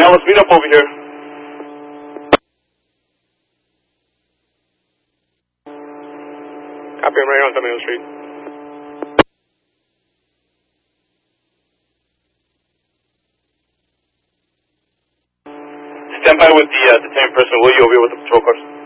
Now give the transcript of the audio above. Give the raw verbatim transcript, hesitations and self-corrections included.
Dallas, meet up over here. Copy, I'm right on San Street. Stand by with the uh, detained person. Will you over here with the patrol cars?